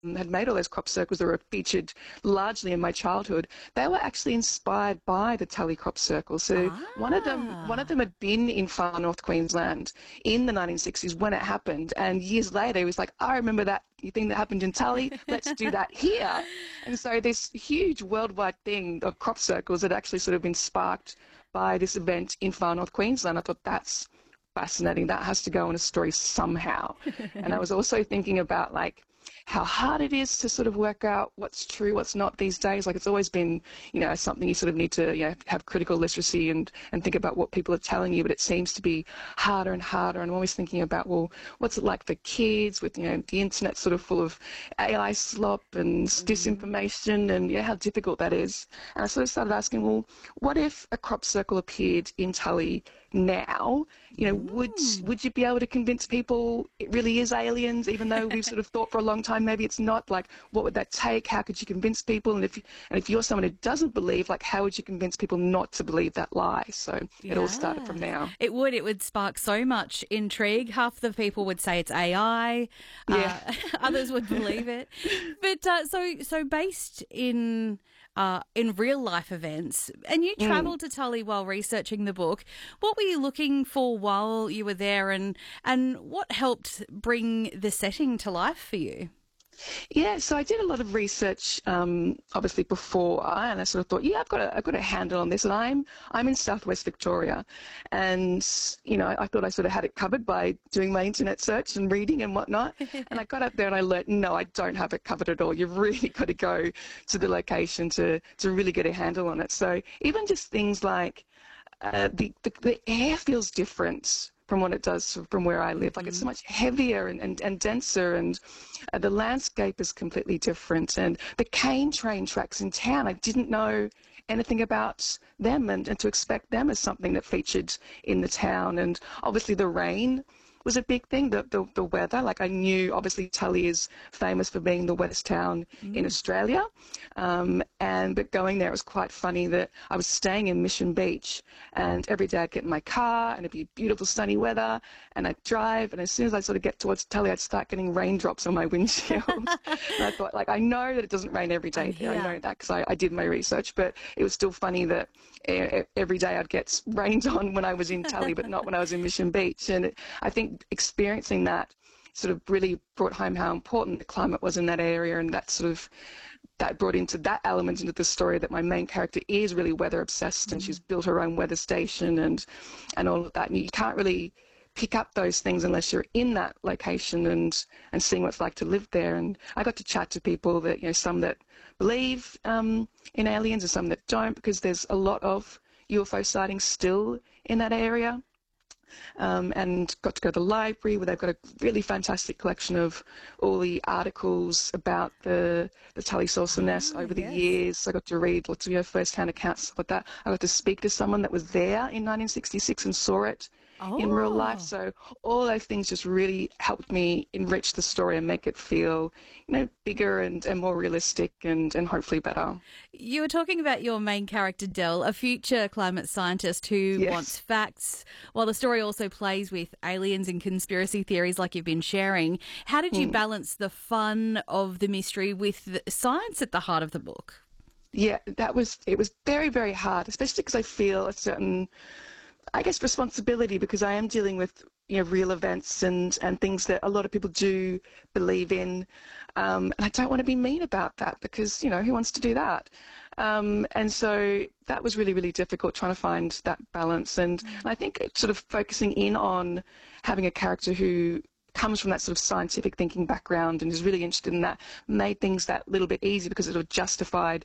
had made all those crop circles that were featured largely in my childhood, they were actually inspired by the Tully crop circle. So one of them had been in far north Queensland in the 1960s when it happened, and years later he was like, I remember that thing that happened in Tully, let's do that here. And so this huge worldwide thing of crop circles had actually sort of been sparked by this event in far north Queensland. I thought, that's fascinating. That has to go in a story somehow. And I was also thinking about like how hard it is to sort of work out what's true, what's not these days. Like, it's always been, something you sort of need to, have critical literacy and think about what people are telling you, but it seems to be harder and harder. And I'm always thinking about, well, what's it like for kids with, the internet sort of full of AI slop and disinformation, and how difficult that is. And I sort of started asking, well, what if a crop circle appeared in Tully now? Would you be able to convince people it really is aliens, even though we've sort of thought for a long time maybe it's not? Like, what would that take? How could you convince people? And if you're someone who doesn't believe, like, how would you convince people not to believe that lie? So it all started from now. It would spark so much intrigue. Half the people would say it's AI. Others would believe it. But so based in real life events, and you travelled to Tully while researching the book. What were you looking for while you were there, and what helped bring the setting to life for you? Yeah, so I did a lot of research, obviously before, and I sort of thought, I've got a handle on this, and I'm in Southwest Victoria, and I thought I sort of had it covered by doing my internet search and reading and whatnot, and I got up there and I learned, no, I don't have it covered at all. You've really got to go to the location to really get a handle on it. So even just things like the air feels different from what it does from where I live. Like, it's so much heavier and denser, and the landscape is completely different. And the cane train tracks in town, I didn't know anything about them, and to expect them as something that featured in the town. And obviously the rain was a big thing, the weather. Like, I knew obviously Tully is famous for being the wettest town in Australia, but going there, it was quite funny that I was staying in Mission Beach, and every day I'd get in my car and it'd be beautiful sunny weather, and I'd drive, and as soon as I sort of get towards Tully, I'd start getting raindrops on my windshield. And I thought, like, I know that it doesn't rain every day there. I know that because I did my research, but it was still funny that every day I'd get rained on when I was in Tully, but not when I was in Mission Beach. And I think experiencing that sort of really brought home how important the climate was in that area, and that brought into that element into the story, that my main character is really weather obsessed, and she's built her own weather station and all of that. And you can't really pick up those things unless you're in that location and seeing what it's like to live there. And I got to chat to people that, some that believe in aliens and some that don't, because there's a lot of UFO sightings still in that area. And got to go to the library, where they've got a really fantastic collection of all the articles about the Tully saucer nest over the years. So I got to read lots of first-hand accounts, stuff like that. I got to speak to someone that was there in 1966 and saw it in real life. So all those things just really helped me enrich the story and make it feel, bigger and more realistic and hopefully better. You were talking about your main character, Del, a future climate scientist who wants facts, while the story also plays with aliens and conspiracy theories like you've been sharing. How did you balance the fun of the mystery with the science at the heart of the book? Yeah, it was very, very hard, especially because I feel a certain, responsibility, because I am dealing with real events and things that a lot of people do believe in, and I don't want to be mean about that, because who wants to do that? And so that was really, really difficult, trying to find that balance. And I think sort of focusing in on having a character who comes from that sort of scientific thinking background and is really interested in that made things that little bit easier, because it sort of justified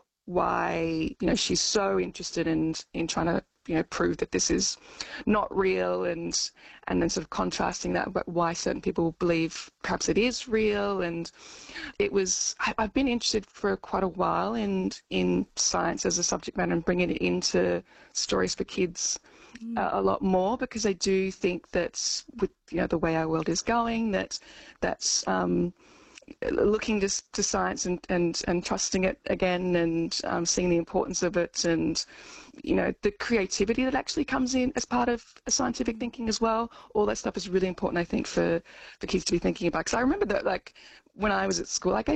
why she's so interested in trying to prove that this is not real, and then sort of contrasting that with why certain people believe perhaps it is real. And I've been interested for quite a while in science as a subject matter and bringing it into stories for kids a lot more, because I do think that with the way our world is going, that's looking to science and trusting it again, and seeing the importance of it, and the creativity that actually comes in as part of a scientific thinking as well. All that stuff is really important, I think, for kids to be thinking about. Because I remember that, like, when I was at school, like